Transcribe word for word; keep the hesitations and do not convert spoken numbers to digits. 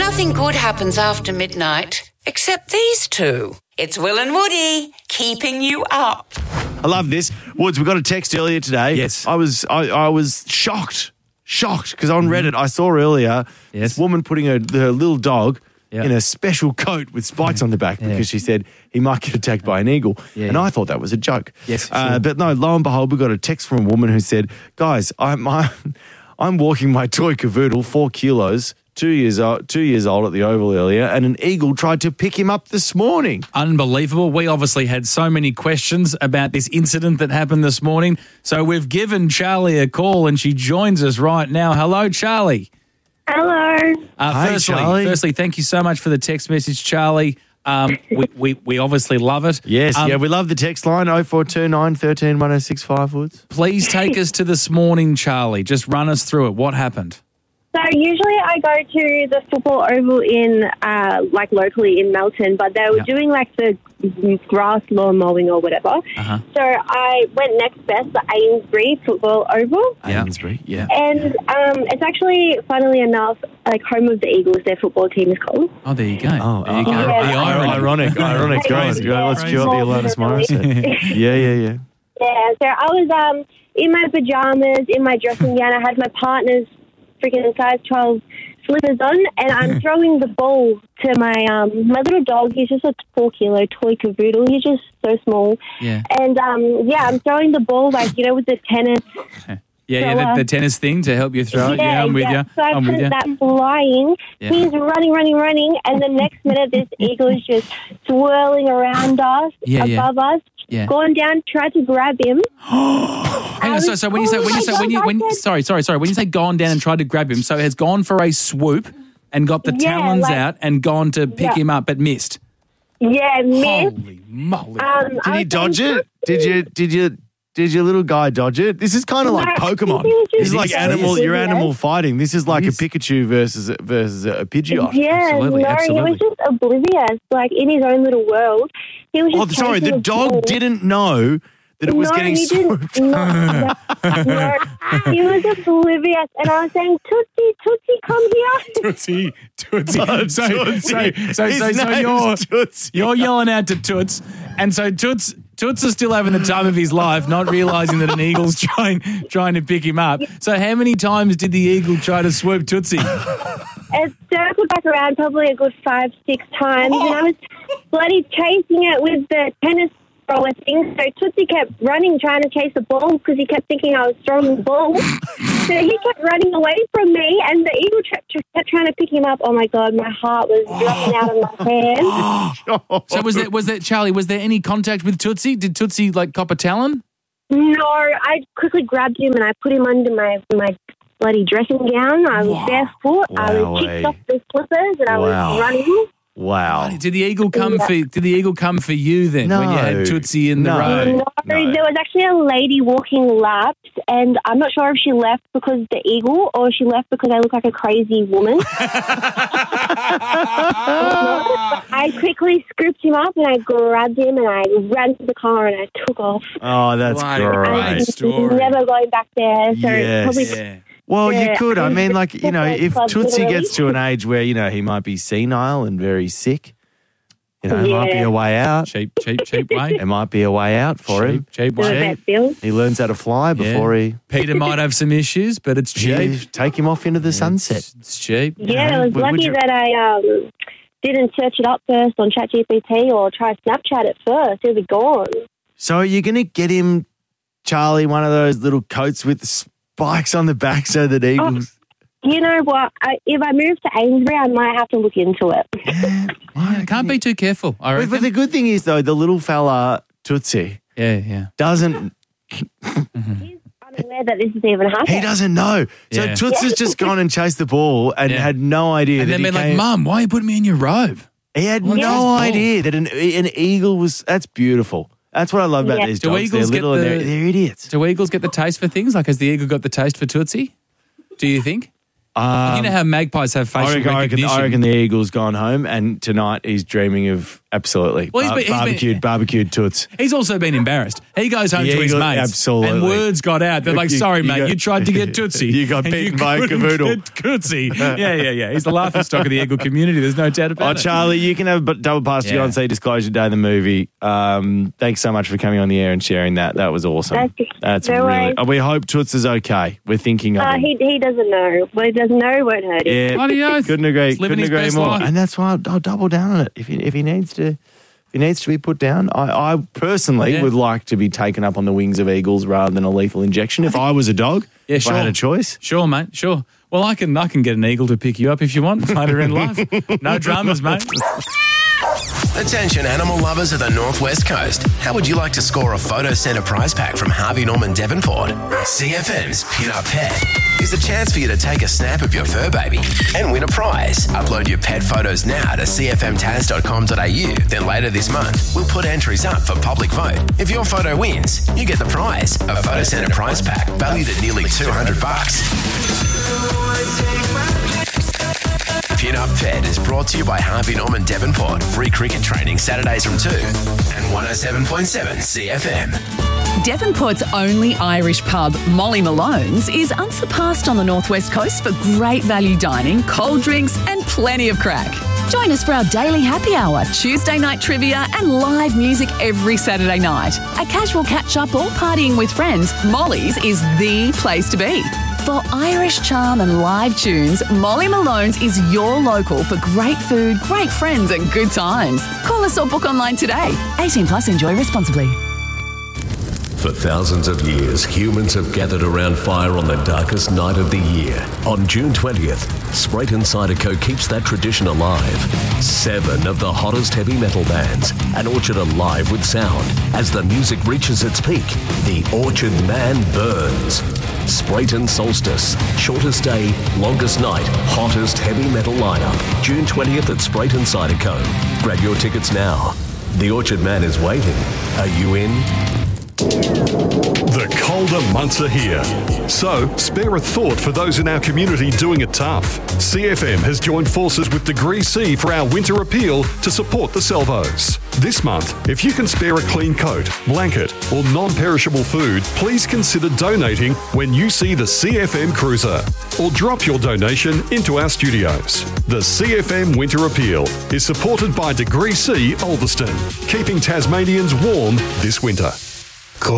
Nothing good happens after midnight, except these two. It's Will and Woody, keeping you up. I love this. Woods, we got a text earlier today. Yes. I was I, I was shocked, shocked, because on Reddit I saw earlier Yes. this woman putting her, her little dog Yeah. in a special coat with spikes on the back because she said he might get attacked by an eagle. Yeah, and yeah. I thought that was a joke. Yes, Uh, sure. but no, lo and behold, we got a text from a woman who said, guys, I'm, I'm, I'm walking my toy cavoodle, four kilos, two years old, two years old at the Oval earlier, and an eagle tried to pick him up this morning. Unbelievable. We obviously had so many questions about this incident that happened this morning. So we've given Charlie a call and she joins us right now. Hello, Charlie. Hello. Uh, Hey, firstly, Charlie. firstly, thank you so much for the text message, Charlie. Um, we, we, we obviously love it. Yes, Um, yeah, we love the text line, oh four two nine, one three one oh six five, Woods. Please take us to this morning, Charlie. Just run us through it. What happened? So usually I go to the football oval in, uh, like locally in Melton, but they were Yeah. doing like the grass lawn mowing or whatever. Uh-huh. So I went next best, the Amesbury football oval. Yeah. Amesbury, yeah. And um, it's actually, funnily enough, like home of the Eagles, their football team is called. Oh, there you go. Oh, there you go. oh, Yeah. The irony. Ironic, ironic. Go on, Crazy. go on, let's Crazy. cue up the Alanis Morissette. Yeah, yeah, yeah. Yeah, so I was um, in my pajamas, in my dressing gown. I had my partner's freaking size twelve slippers on, and I'm throwing the ball to my um, my little dog. He's just a four kilo toy cavoodle. He's just so small. Yeah. And um, yeah, I'm throwing the ball like, you know, with the tennis. Yeah, yeah, So, the, uh, the tennis thing to help you throw it. Yeah, I'm with yeah. you. So I I'm put with you. that flying. Yeah. He's running, running, running, and the next minute this eagle is just swirling around us, Yeah, yeah. above us. Yeah. Gone down, tried to grab him. Hang on, so, so when you say when you say when you when sorry sorry sorry when you say gone down and tried to grab him, so it has gone for a swoop and got the Yeah, talons like- out and gone to pick Yeah. him up but missed. Yeah, missed. Holy moly! Um, Did I he was dodge saying- it? Did you, did you, did your little guy dodge it? This is kind of like No, I Pokemon. think he was just This is like so animal, you're oblivious. animal fighting. This is like a Yes. Pikachu versus, versus a Pidgeot. Yeah, Absolutely, no, absolutely. he was just oblivious, like in his own little world. He was Oh, just sorry, chasing the a dog ball. didn't know that it was no, getting he swooped. didn't. No, no, no, he was oblivious, and I was saying, "Tootsie, Tootsie, come here." Tootsie, Tootsie. Oh, So, Tootsie. so, so, His so, so name's you're, Tootsie. you're yelling out to Toots, and so Toots, Toots is still having the time of his life, not realising that an eagle's trying trying to pick him up. So how many times did the eagle try to swoop Tootsie? It circled back around probably a good five, six times, and I was bloody chasing it with the tennis thrower thing. So Tootsie kept running, trying to chase the ball because he kept thinking I was throwing the ball. So he kept running away from me, and the eagle tra- tra- kept trying to pick him up. Oh my God, my heart was dropping out of my hand. So was there was there Charlie? Was there any contact with Tootsie? Did Tootsie like cop a talon? No, I quickly grabbed him and I put him under my my bloody dressing gown. I was barefoot. I Wow, was eh? kicked off the slippers, and I Wow. was running. Wow. Did the eagle come Yeah. for Did the eagle come for you then when you No. had Tootsie in the No. road? No, No. there was actually a lady walking laps, and I'm not sure if she left because of the eagle or she left because I look like a crazy woman. I quickly scooped him up and I grabbed him and I ran to the car and I took off. Oh, that's Bloody great. Right. story. Never going back there. So Yes. probably Yeah. Well, you Yeah, could. I I mean, like, you know, if Club Tootsie Italy. gets to an age where, you know, he might be senile and very sick, you know, it might be Yeah. a way out. Cheap, cheap, cheap way. It might be a way out for him. Cheap, cheap do a way. vet bill. He learns how to fly before Yeah. he Peter might have some issues, but it's cheap. yeah, take him off into the sunset. It's, it's cheap. Yeah, I was Would- would lucky you- that I um, didn't search it up first on ChatGPT or try Snapchat it first. It'll be gone. So are you going to get him, Charlie, one of those little coats with spikes on the back so that eagles... You know what? I, if I move to Amesbury, I might have to look into it. Yeah, can't be too careful. I But, reckon. but the good thing is, though, the little fella, Tootsie, yeah, yeah. doesn't... He's unaware that this is even happening. He doesn't know. So Yeah. Toots has just gone and chased the ball and Yeah. had no idea And that then he been like, came- Mum, why are you putting me in your robe? He had What's no his ball? idea that an, an eagle was... That's beautiful. That's what I love about Yeah. these Do dogs. eagles they're get little and the- they're, they're idiots. Do eagles get the taste for things? Like, has the eagle got the taste for Tootsie? Do you think? Um, you know how magpies have facial I reckon, I, reckon, recognition? I reckon the Eagle's gone home, and tonight he's dreaming of absolutely Well, he's bar- been- he's been- barbecued, barbecued toots. He's also been embarrassed. He goes home The to his Eagle- mates, absolutely. and words got out. They're like, You- "Sorry, you mate, got- you tried to get Tootsie. You got and beaten by a couldn't cavoodle." get Tootsie." Yeah, yeah, yeah. He's the laughing stock of the Eagle community. There's no doubt Oh, about it. Charlie, you can have a double pass to Yeah. go and see Disclosure Day, the movie. Um, thanks so much for coming on the air and sharing that. That was awesome. That's- That's no really. worries. Oh, we hope Toots is okay. We're thinking of Uh, him. he he doesn't know. Well, he doesn't know. Won't hurt him. Yeah, Bloody oath. couldn't agree. He's living Couldn't his agree best more. life. And that's why I'll, I'll double down on it. If he, if he needs to, if he needs to be put down, I, I personally Yeah. would like to be taken up on the wings of eagles rather than a lethal injection. If I was a dog, Yeah, if sure. I had a choice. Sure, mate. Sure. Well, I can I can get an eagle to pick you up if you want later in life. No dramas, mate. Attention animal lovers of the Northwest Coast. How would you like to score a photo centre prize pack from Harvey Norman Devonport? C F M's Pin Up Pet is a chance for you to take a snap of your fur baby and win a prize. Upload your pet photos now to c f m tas dot com dot a u. Then later this month, we'll put entries up for public vote. If your photo wins, you get the prize, a photo centre prize pack valued at nearly two hundred bucks. Pin Up Pet is brought to you by Harvey Norman Devonport. Free cricket training Saturdays from two and one oh seven point seven C F M. Devonport's only Irish pub, Molly Malone's, is unsurpassed on the Northwest Coast for great value dining, cold drinks and plenty of crack. Join us for our daily happy hour, Tuesday night trivia and live music every Saturday night. A casual catch-up or partying with friends, Molly's is the place to be. For Irish charm and live tunes, Molly Malone's is your local for great food, great friends and good times. Call us or book online today. eighteen plus, enjoy responsibly. For thousands of years, humans have gathered around fire on the darkest night of the year. On June twentieth, Sprayton Cider Co. keeps that tradition alive. Seven of the hottest heavy metal bands, and Orchard alive with sound. As the music reaches its peak, the Orchard Man burns. Sprayton Solstice. Shortest day, longest night, hottest heavy metal lineup. June twentieth at Sprayton Cider Co. Grab your tickets now. The Orchard Man is waiting. Are you in? The colder months are here. So, spare a thought for those in our community doing it tough. C F M has joined forces with Degree C for our winter appeal to support the Salvos. This month, if you can spare a clean coat, blanket, or non-perishable food, please consider donating when you see the C F M Cruiser. Or drop your donation into our studios. The C F M Winter Appeal is supported by Degree C Ulverston, keeping Tasmanians warm this winter.